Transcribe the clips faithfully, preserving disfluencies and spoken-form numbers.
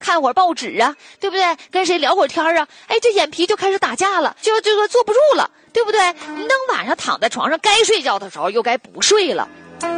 看会儿报纸啊，对不对？跟谁聊会儿天啊，哎，这眼皮就开始打架了，就这个坐不住了，对不对？你等晚上躺在床上该睡觉的时候又该不睡了。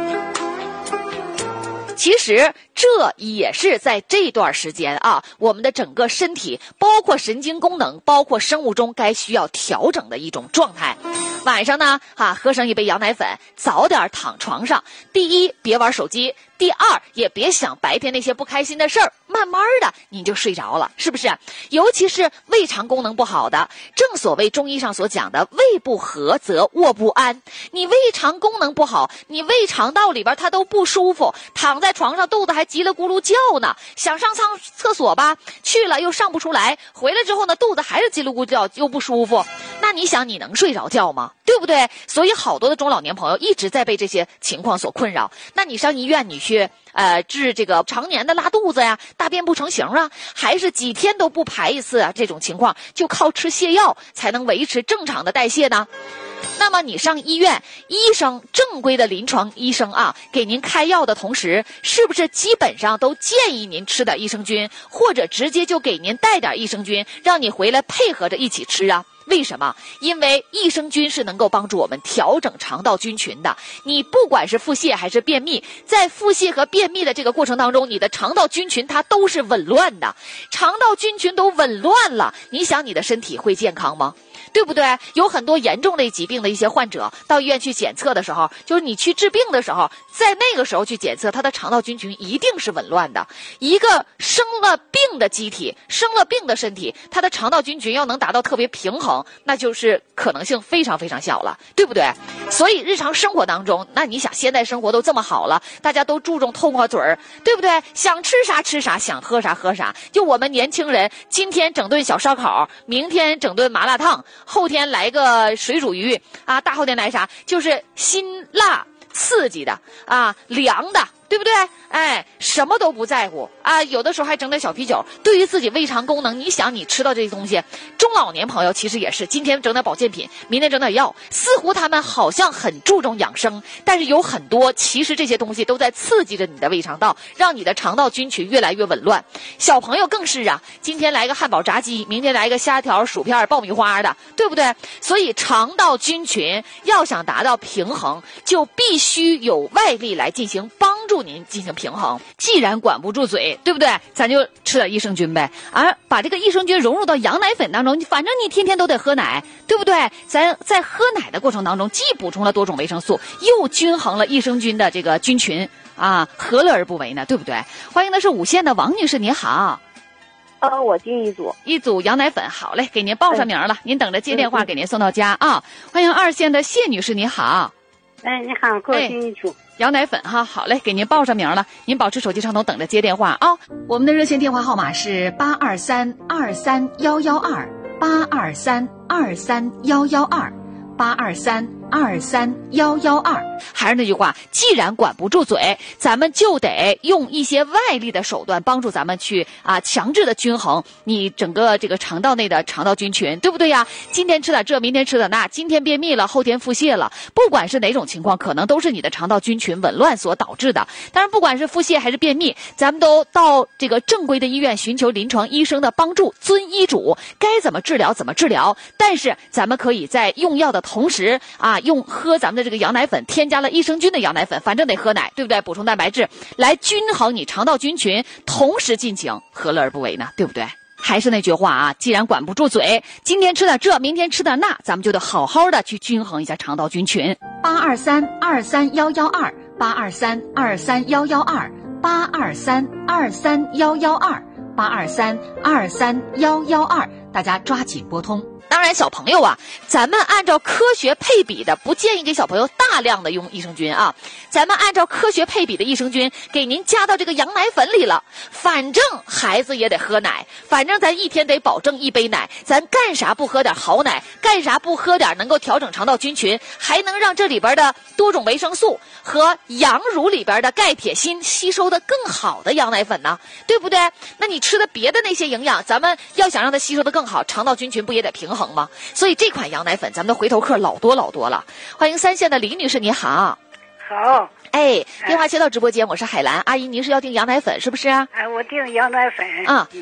其实这也是在这段时间啊，我们的整个身体包括神经功能包括生物钟该需要调整的一种状态。晚上呢啊，喝上一杯羊奶粉，早点躺床上。第一，别玩手机；第二，也别想白天那些不开心的事儿，慢慢的你就睡着了，是不是？尤其是胃肠功能不好的，正所谓中医上所讲的胃不和则卧不安。你胃肠功能不好，你胃肠道里边它都不舒服，躺在床上肚子还叽里咕噜叫呢，想上上厕所吧，去了又上不出来，回来之后呢肚子还是叽里咕噜叫，又不舒服，那你想你能睡着觉吗？对不对？所以好多的中老年朋友一直在被这些情况所困扰。那你上医院你去呃治这个常年的拉肚子呀，大便不成形啊，还是几天都不排一次啊，这种情况就靠吃泻药才能维持正常的代谢呢？那么你上医院，医生正规的临床医生啊，给您开药的同时，是不是基本上都建议您吃点益生菌，或者直接就给您带点益生菌，让你回来配合着一起吃啊？为什么？因为益生菌是能够帮助我们调整肠道菌群的。你不管是腹泻还是便秘，在腹泻和便秘的这个过程当中，你的肠道菌群它都是紊乱的。肠道菌群都紊乱了，你想你的身体会健康吗？对不对？有很多严重类疾病的一些患者到医院去检测的时候，就是你去治病的时候，在那个时候去检测，他的肠道菌群一定是紊乱的。一个生了病的机体，生了病的身体，他的肠道菌群要能达到特别平衡，那就是可能性非常非常小了，对不对？所以日常生活当中，那你想现在生活都这么好了，大家都注重透过嘴儿，对不对？想吃啥吃啥，想喝啥喝啥。就我们年轻人，今天整顿小烧烤，明天整顿麻辣烫，后天来个水煮鱼啊，大后天来啥？就是辛辣刺激的啊，凉的，对不对？哎，什么都不在乎啊，有的时候还整点小啤酒。对于自己胃肠功能，你想你吃到这些东西，中老年朋友其实也是，今天整点保健品，明天整点药，似乎他们好像很注重养生，但是有很多其实这些东西都在刺激着你的胃肠道，让你的肠道菌群越来越紊乱。小朋友更是啊，今天来个汉堡炸鸡，明天来个虾条薯片爆米花的，对不对？所以肠道菌群要想达到平衡，就必须有外力来进行帮助您进行平衡。既然管不住嘴，对不对？咱就吃点益生菌呗，而把这个益生菌融入到羊奶粉当中，反正你天天都得喝奶，对不对？咱在喝奶的过程当中，既补充了多种维生素，又均衡了益生菌的这个菌群啊，何乐而不为呢？对不对？欢迎的是五线的王女士，您好。 呃，我订一组， 一组羊奶粉，好嘞，给您报上名了，嗯、您等着接电话给您送到家啊。欢迎二线的谢女士，你好。 哎，你好，给我订一组。 羊奶粉哈，好嘞，给您报上名了，您保持手机畅通，等着接电话啊。我们的热线电话号码是八二三二三幺幺二，八二三二三幺幺二，八二三二三幺幺二。还是那句话，既然管不住嘴，咱们就得用一些外力的手段帮助咱们去啊强制的均衡你整个这个肠道内的肠道菌群，对不对呀？今天吃点这，明天吃点那，今天便秘了，后天腹泻了，不管是哪种情况，可能都是你的肠道菌群紊乱所导致的。当然，不管是腹泻还是便秘，咱们都到这个正规的医院寻求临床医生的帮助，遵医嘱，该怎么治疗怎么治疗。但是咱们可以在用药的同时啊，用喝咱们的这个羊奶粉，添加了益生菌的羊奶粉，反正得喝奶，对不对？补充蛋白质来均衡你肠道菌群，同时进行，何乐而不为呢？对不对？还是那句话啊，既然管不住嘴，今天吃点这，明天吃点那，咱们就得好好的去均衡一下肠道菌群。八二三二三幺幺二，八二三二三幺幺二，八二三二三幺幺二，八二三二三幺幺二，大家抓紧拨通。当然小朋友啊，咱们按照科学配比的，不建议给小朋友大量的用益生菌啊，咱们按照科学配比的益生菌给您加到这个羊奶粉里了，反正孩子也得喝奶，反正咱一天得保证一杯奶，咱干啥不喝点好奶，干啥不喝点能够调整肠道菌群，还能让这里边的多种维生素和羊乳里边的钙铁锌吸收的更好的羊奶粉呢，对不对？那你吃的别的那些营养，咱们要想让它吸收的更好，肠道菌群不也得平衡吗？所以这款羊奶粉咱们的回头客老多老多了。欢迎三线的李女士，你好。 好。 哎，电话接到直播间，我是海兰阿姨，您是要订羊奶粉是不是啊？ 哎，我订羊奶粉。 啊、嗯，